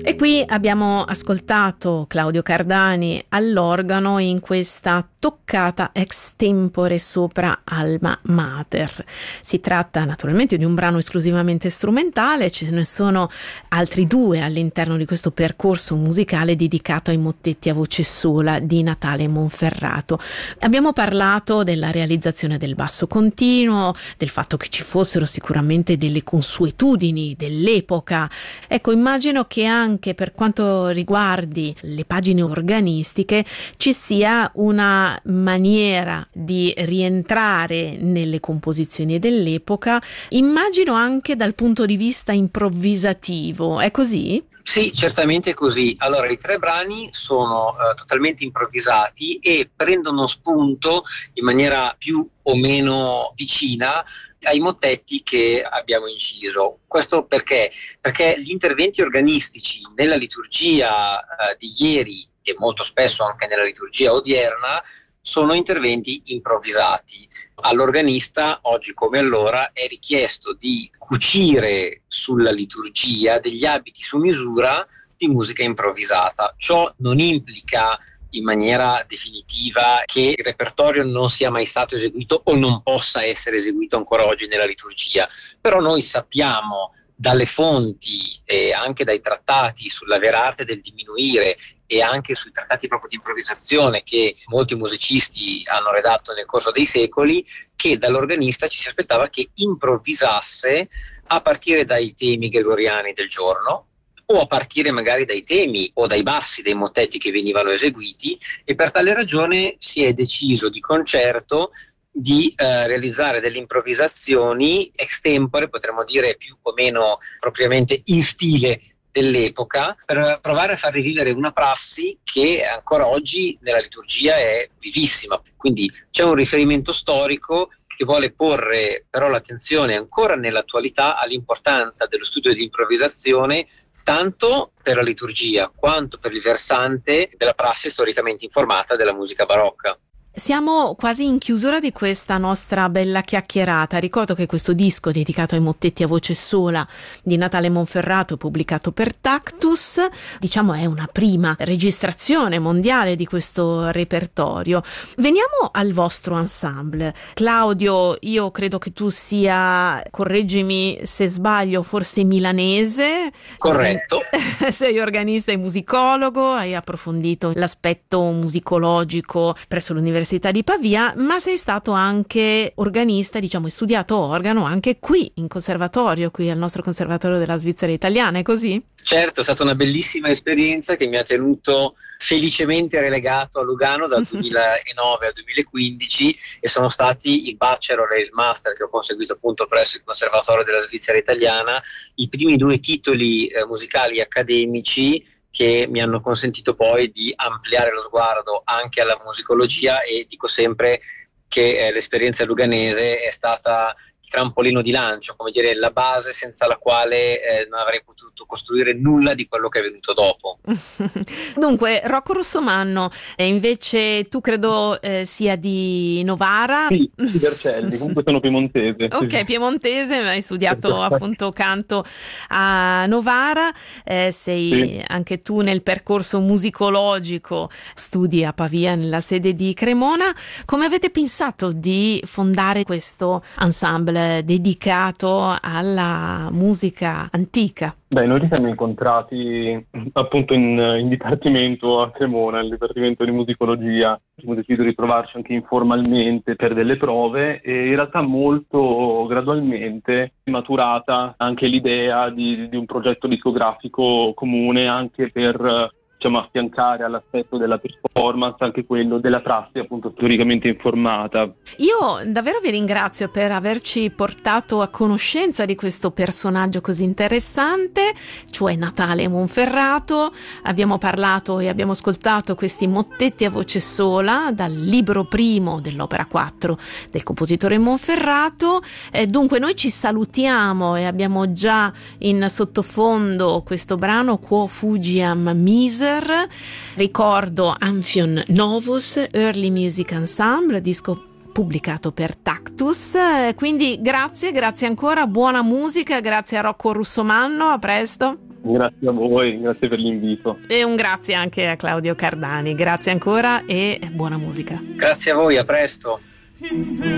E qui abbiamo ascoltato Claudio Cardani all'organo in questa toccata extempore sopra Alma Mater. Si tratta naturalmente di un brano esclusivamente strumentale, ce ne sono altri due all'interno di questo percorso musicale dedicato ai mottetti a voce sola di Natale Monferrato. Abbiamo parlato della realizzazione del basso continuo, del fatto che ci fossero sicuramente delle consuetudini dell'epoca. Ecco, immagino che anche per quanto riguardi le pagine organistiche ci sia una maniera di rientrare nelle composizioni dell'epoca, immagino anche dal punto di vista improvvisativo. È così? Sì, certamente è così. Allora, i 3 brani sono totalmente improvvisati e prendono spunto in maniera più o meno vicina ai mottetti che abbiamo inciso. Questo perché? Perché gli interventi organistici nella liturgia di ieri e molto spesso anche nella liturgia odierna sono interventi improvvisati. All'organista, oggi come allora, è richiesto di cucire sulla liturgia degli abiti su misura di musica improvvisata. Ciò non implica in maniera definitiva che il repertorio non sia mai stato eseguito o non possa essere eseguito ancora oggi nella liturgia, però noi sappiamo dalle fonti e anche dai trattati sulla vera arte del diminuire e anche sui trattati proprio di improvvisazione che molti musicisti hanno redatto nel corso dei secoli, che dall'organista ci si aspettava che improvvisasse a partire dai temi gregoriani del giorno o a partire magari dai temi o dai bassi dei mottetti che venivano eseguiti, e per tale ragione si è deciso di concerto di realizzare delle improvvisazioni extempore, potremmo dire più o meno propriamente in stile dell'epoca, per provare a far rivivere una prassi che ancora oggi nella liturgia è vivissima. Quindi c'è un riferimento storico che vuole porre però l'attenzione ancora nell'attualità all'importanza dello studio di improvvisazione, tanto per la liturgia quanto per il versante della prassi storicamente informata della musica barocca. Siamo quasi in chiusura di questa nostra bella chiacchierata. Ricordo che questo disco dedicato ai mottetti a voce sola di Natale Monferrato, pubblicato per Tactus, diciamo è una prima registrazione mondiale di questo repertorio. Veniamo al vostro ensemble. Claudio, io credo che tu sia, correggimi se sbaglio, forse milanese. Corretto. Sei organista e musicologo, hai approfondito l'aspetto musicologico presso l'Università di Pavia, ma sei stato anche organista, diciamo, hai studiato organo anche qui in conservatorio, qui al nostro conservatorio della Svizzera italiana, è così? Certo, è stata una bellissima esperienza che mi ha tenuto felicemente relegato a Lugano dal 2009 al 2015, e sono stati il bachelor e il master che ho conseguito appunto presso il Conservatorio della Svizzera italiana, i primi 2 titoli musicali accademici che mi hanno consentito poi di ampliare lo sguardo anche alla musicologia, e dico sempre che l'esperienza luganese è stata il trampolino di lancio, come dire, la base senza la quale non avrei potuto costruire nulla di quello che è venuto dopo. Dunque, Rocco Russomanno, invece tu credo sia di Novara? Sì, di Vercelli, comunque sono piemontese. Ok, piemontese, hai studiato appunto canto a Novara, sei anche tu nel percorso musicologico, studi a Pavia nella sede di Cremona. Come avete pensato di fondare questo ensemble dedicato alla musica antica? Beh, noi ci siamo incontrati appunto in dipartimento a Cremona, nel dipartimento di musicologia. Abbiamo deciso di provarci anche informalmente per delle prove, e in realtà molto gradualmente è maturata anche l'idea di un progetto discografico comune, anche per affiancare all'aspetto della performance anche quello della prassi appunto storicamente informata. Io davvero vi ringrazio per averci portato a conoscenza di questo personaggio così interessante, cioè Natale Monferrato. Abbiamo parlato e abbiamo ascoltato questi mottetti a voce sola dal libro primo dell'opera 4 del compositore Monferrato. Dunque noi ci salutiamo e abbiamo già in sottofondo questo brano Quo Fugiam Miser. Ricordo Amphion Novus, Early Music Ensemble, disco pubblicato per Tactus. Quindi grazie ancora, buona musica, grazie a Rocco Russomanno, a presto. Grazie a voi, grazie per l'invito. E un grazie anche a Claudio Cardani, grazie ancora e buona musica. Grazie a voi, a presto.